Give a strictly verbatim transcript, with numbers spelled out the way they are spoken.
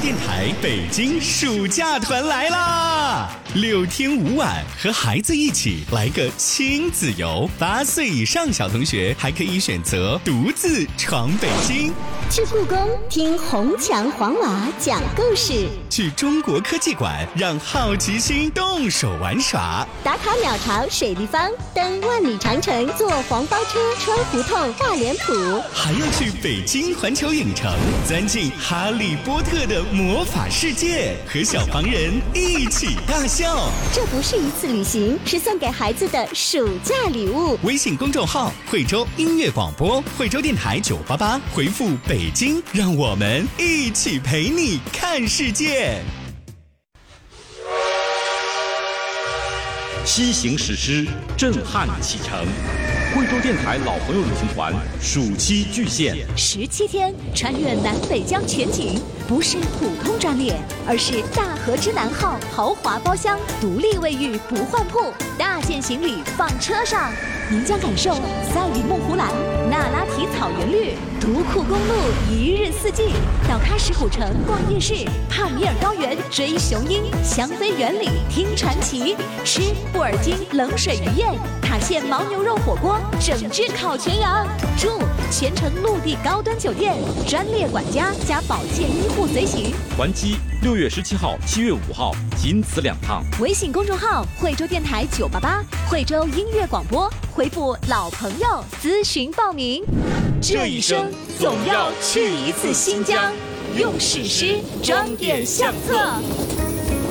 电台北京暑假团来啦！六天五晚，和孩子一起来个亲子游。八岁以上小同学还可以选择独自闯北京。 去故宫听红墙黄瓦讲故事， 去中国科技馆让好奇心动手玩耍。 打卡鸟巢水立方，登万里长城，坐黄包车穿胡同大脸谱。 还要去北京环球影城，钻进哈利波特的魔法世界，和小黄人一起大笑。 这不是一次旅行，是送给孩子的暑假礼物。 微信公众号惠州音乐广播，惠州电台九八八，回复北京，让我们一起陪你看世界。 西行史诗，震撼启程。惠州电台老朋友旅行团暑期巨献， 十七天穿越南北疆全景，不是普通专列，而是大和之南号豪华包厢，独立卫浴不换铺，大件行李放车上。您将感受赛里木湖蓝、那拉提草原绿、独库公路一日四季，到喀什古城逛夜市，帕米尔高原追雄鹰，香妃园里听传奇，吃布尔津冷水鱼宴，塔县牦牛肉火锅，整只烤全羊，住全程陆地高端酒店，专列管家加保健医护随行。 还机六月十七号、七月五号，仅此两趟。 微信公众号惠州电台九八八，惠州音乐广播，回复老朋友咨询报名。 这一生总要去一次新疆，用史诗装点相册。